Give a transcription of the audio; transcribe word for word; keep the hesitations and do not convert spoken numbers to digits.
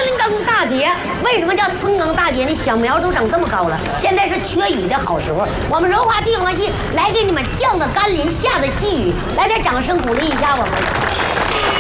耕大节。为什么叫春耕大节呢？小苗都长这么高了，现在是缺雨的好时候。我们柔华地方戏来给你们降的甘霖，下的细雨，来点掌声鼓励一下我们。